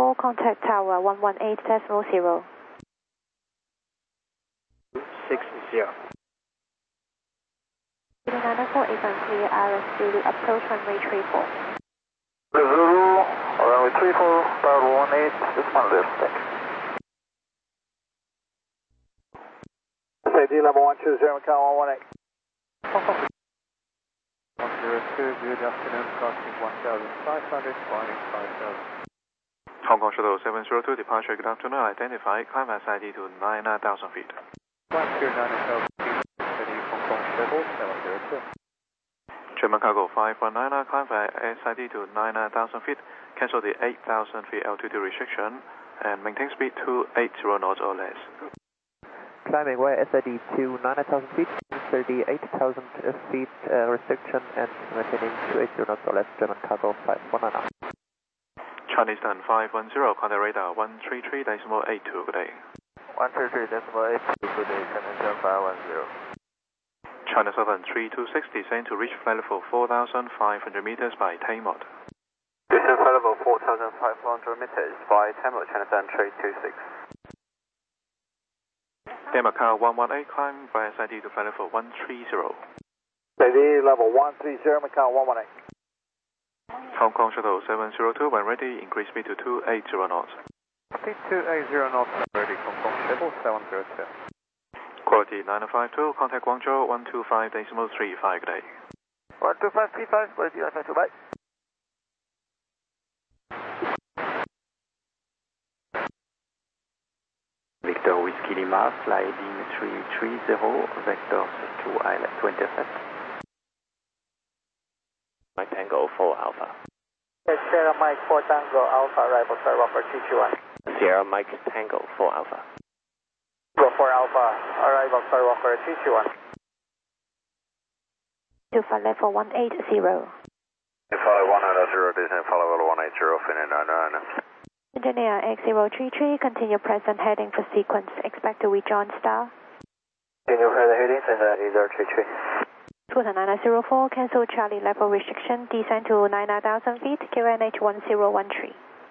204, contact tower 118.0. 60. 904, is unclear, Alice Zulu, approach runway 34. Zulu, runway 34, tower 18, this one left, thanks. SID level 120, Macau 118. 102, good afternoon, crossing 1,500, climbing 5,000. Hong Kong Shuttle 702, departure, good afternoon, identify, climb SID to 9,000 feet. 129,000 feet, steady Hong Kong Shuttle 702. German Cargo 519, climb by SID to 9,000 feet, cancel the 8,000 feet altitude restriction, and maintain speed to 80 knots or less. Climbing via SID to 9,000 feet, 38,000 feet restriction, and maintaining to 80 knots or less, German Cargo 519. Chinese Tan 510, contact radar 133.82, good day. 133.82, good day, Chinese 510. China Southern 326, descend to reach flight level 4,500 meters by Taimot. Descend flight level 4,500 meters by Taimot, China Southern 326. Macau 118, climb by SID to flight level 130. SID level 130, Macau 118. Hong Kong Shuttle 702, when ready, increase speed to 280 knots. Speed 280 knots, ready Hong Kong Shuttle 702. Quality 9052, contact Guangzhou 125.35, good day. 12535, quality 952, bye. Victor Whiskey Lima, sliding 330, vectors to island to intercept. Mike Tango 4 Alpha. Sierra Mike 4 Tango Alpha, arrival sir, Rocker 221. Sierra Mike Tango 4 Alpha. Go 4 Alpha, arrival sir, Rocker 221. To flight level 180. Follow 190, descend follow level 180, Finland 99. Engineer X033, continue present heading for sequence. Expect to rejoin star. Continue further heading, send X033. 2904, cancel Charlie level restriction, descend to 9,000 feet, QNH 1013.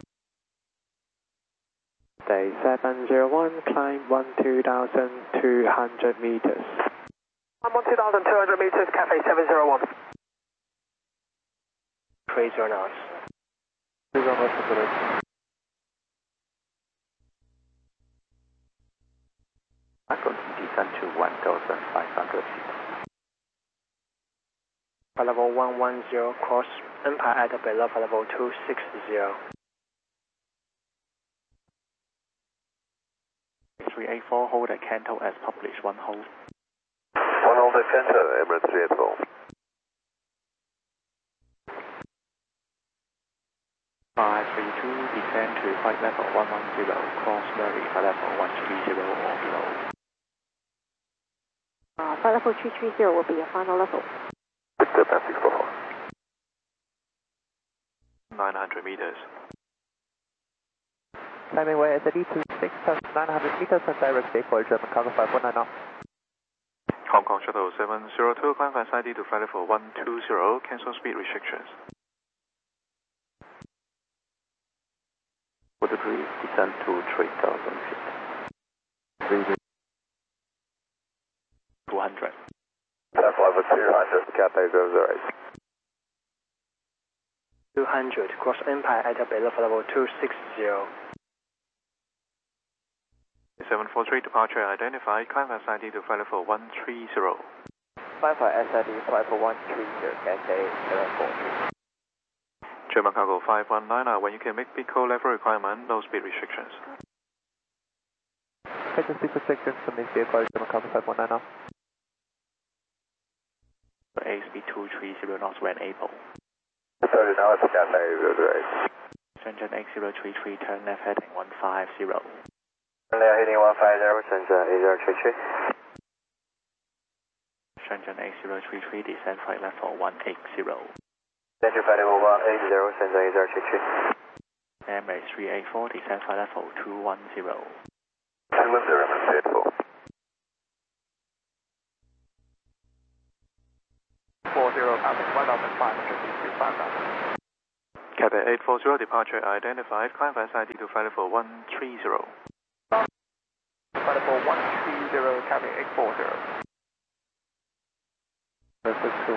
Day 701, climb 12,200 meters. I'm 12,200 meters, Cafe 701. Crazy or not? Please on the I'm going to descend to 1,500 feet. Level 110, cross Empire at below level 260. 384, hold at Canto as published, one hold. One hold at Canto, Emirates 384. 532, descend to flight level 110, cross Murray, flight level 130 or below. Flight level 330 will be your final level. Victor Pacific 44. 900 meters. Climbing via SID to 6,900 meters and direct for German Cargo 519 now. Hong Kong Shuttle 702, climb by SID to flight level 120, cancel speed restrictions. For the breeze, descend to 3,000 feet. 200. That's level 200, Cathay 008. 200, cross Empire at below level 260. 743, departure identified, climb by SID to flight level 130. Climb by SID flight for 130, Cathay 743. German Cargo 519, when you can make Pico level requirement, no speed restrictions. Catch speed restrictions from this vehicle, German Cargo 519 now. Speed 230 knots when able. 30 knots, Cathay 008. Shenzhen X033, turn left heading 150. Heading 150, Shenzhen X033. Shenzhen X033, descend flight level 180. Center flight level 180, Shenzhen X033. Emirates 384, descend flight level 210. 210, Emirates 384. 40, 1,500 feet to 5,000. Cathay 840 departure identified. Climb by SID to flight level 130. Flight level 130, cabin 840. Perfect, two.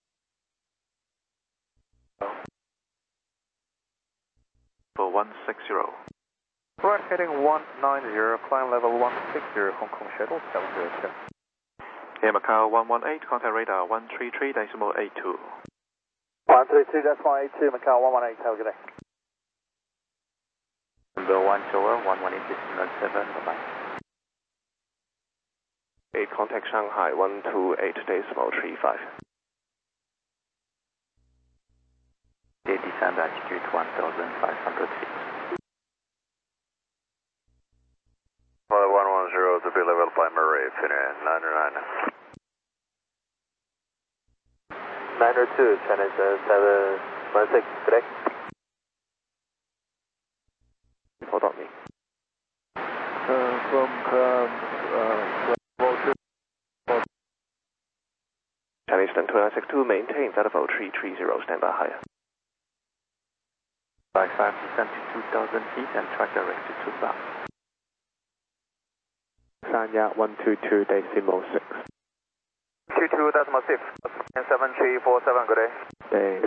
For 160. Correct, heading 190, climb level 160, Hong Kong shuttle 702. Air Macau 118, contact radar 133.82. 132.82, Macau 118, have a good day. Number 1 tower, 118.07, bye-bye. 8 contact Shanghai 128.35. Descend altitude 1,500 feet. 110 to be level by Murray, Finnair 909. 902, China 716, correct? Hold on me. Chinese 262, maintain flight level 330, stand by higher. By 5 descend to 2,000 feet and track directed to south. Sanya 122.6. 22.6, 7347, good day. Day.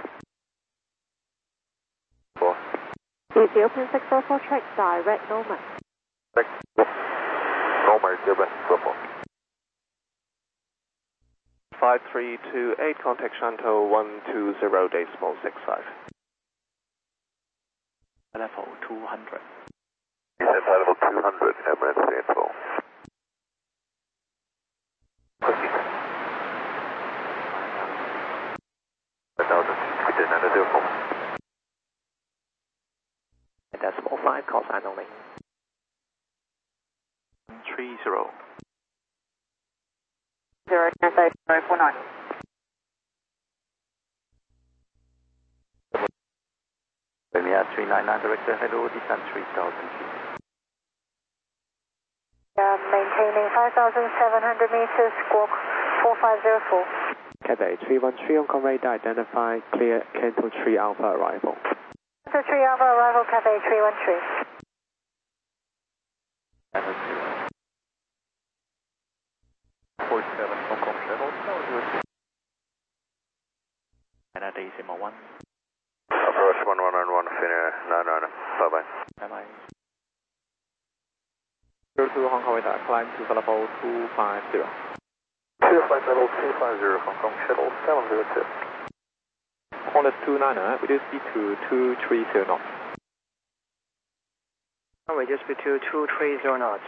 Is the open 644 track direct normal? Normal, Cuban, purple. 5328, contact Shantou 120.65. Level 200. Descend flight level 200, Emirates info. Proceed. 1,000 feet, we did another 04. Decimal 5, call sign only. 130. 049. Premier 399, director, hello, descend 3,000 feet. Maintaining 5,700 meters, squawk 4504. Cathay 313 on com radar identify, clear Canton 3 Alpha arrival. Canton 3 Alpha arrival, Cathay 313. 47 Hong Kong shuttle 702. And at decimal 1. Approach 1191, Finnair 909, bye-bye. Bye-bye. 02 Hong Kong radar, climb to level 250. 25 level 250, Hong Kong shuttle 702. Qantas 299, reduce speed to 230 knots. Runway just between 230 knots.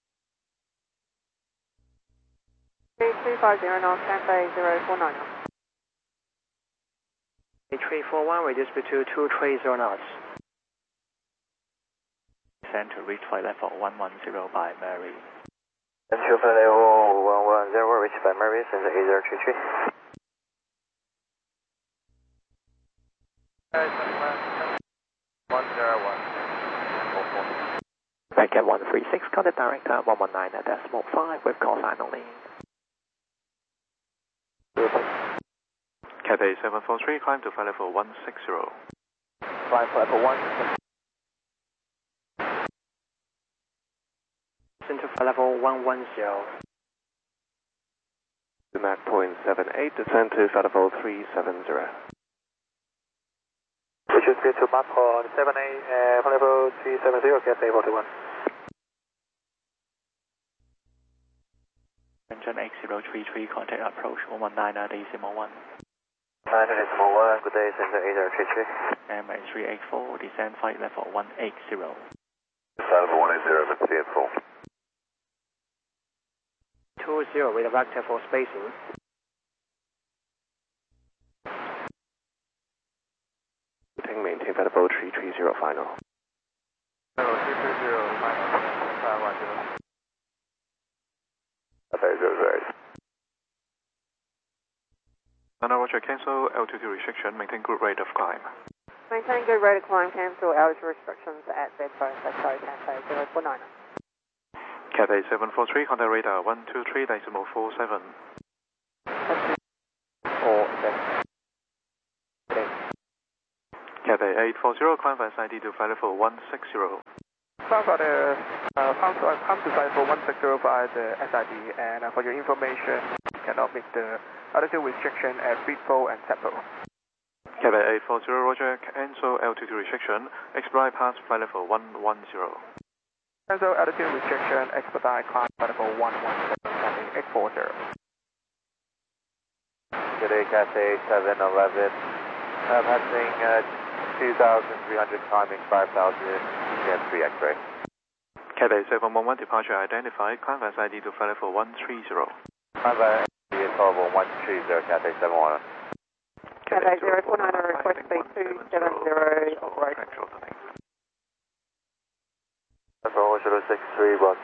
3350 knots, Cathay 049. 341, reduce between 230 knots. Descend to reach flight level 110 by Mary. Central flight level 110, reached by Mary, center 8033. 101. Back at 136, contact director 119 at decimal 5 with call sign only. Cathay 743, climb to flight level 160. Climb flight level 160. Center flight level 110. To Mach point 78, descend to flight level 370. We should get to Mach point 78, flight level 370, Cathay 41. Engine 8033, contact approach 119 at decimal 1. 901, good day, center 8033. MA 384, descend flight level 180. Flight level 180, but 384. 20 with a vector for spacing. Maintain flight level 330 final. 330 final, 510. Cathay 00. Nana Roger, cancel altitude restriction, maintain good rate of climb. Maintain good rate of climb, cancel altitude restrictions at Z-Phone, Cathay 049. Cathay 743, contact radar 123.47. 47. Cathay Cathay 840, climb via SID to flight level 160. Climb for the come to flight level 160 via the SID, and for your information, you cannot meet the altitude restriction at Beatpole and Tempo. Cathay 840, roger, cancel altitude restriction, expedite past flight level 110. Cancel altitude restriction, expedite climb flight level 110, Cathay 840. Today, Cathay 711, passing 2,300, climbing 5,000, EM3 X-ray. Cathay 711, departure identified, climb via SID to flight level 130. Climb via SID level 130, Cathay 711. Cathay 049, request speed 270, operate. Level 063, boss.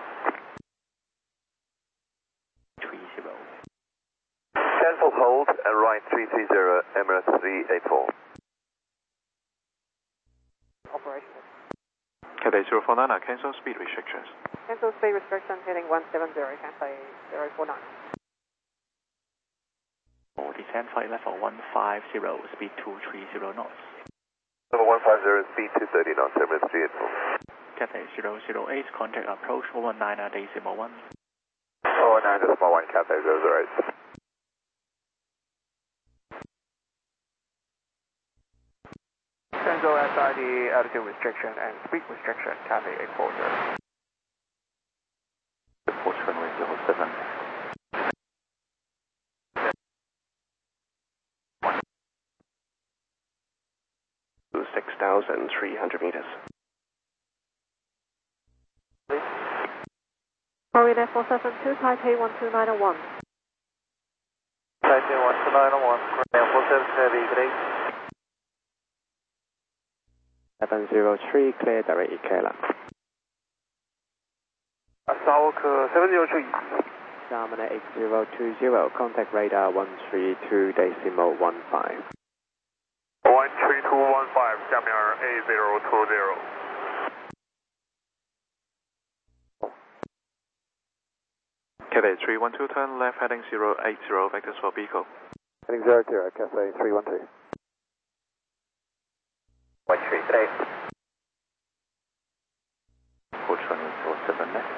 30. Cancel hold and right 330, Emirates 384. Operation. Cathay 049, cancel speed restrictions. Cancel speed restriction heading 170, Cathay 049. Descend flight level 150, speed 230 knots. Level 150, speed 230 knots, Emirates 384. Cathay 008, contact approach 119.1. 119.1, Cathay 008. Cancel SID altitude restriction and speed restriction, Cathay 840. Approach runway 07. 6,300 meters. Florida 472, Taipei 12901. Taipei 12901, Korean 47 Heavy, good day. 703, clear direct EKLA. South 703. Examiner 8020, contact radar 132.15. 13215, Examiner 8020. Cathay 312, turn left heading 080, vectors for Beagle. Heading 00, Cathay 312. 13 today. Approach runway 07 left.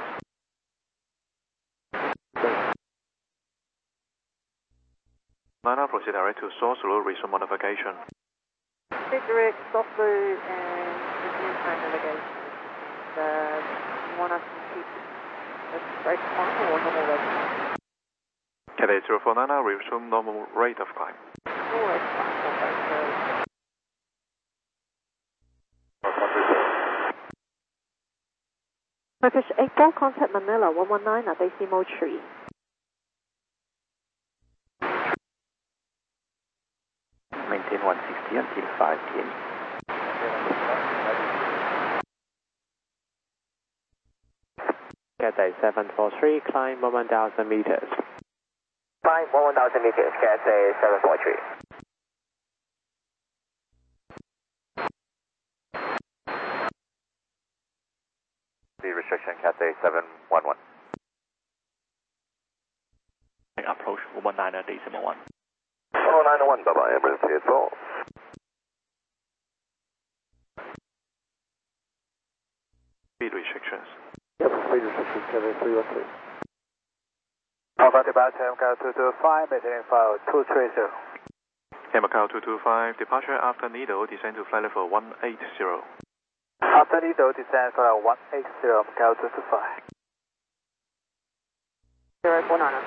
Now proceed direct to source route, resume modification. Speed direct, soft blue, and resume time navigation. You want us to keep the straight climb or normal rate? Cathay 049, resume normal rate of climb. Normal rate of climb, okay, Turkish 84, contact Manila 119 at decimal tree. Maintain 160 until 5 p.m. Cathay 743, climb 1,000 meters. Climb 1,000 meters, Cathay 743. Speed restriction, Cathay 711. Approach 119.1. 191, bye-bye, Emirates 384. Speed restrictions. Yep, speed restriction, Cathay 313. Alpha departure, MCAO 225, maintaining file 230. Macau 225, departure after Nido, descend to flight level 180. After Nido, descend file 180, MCAO 225. 049.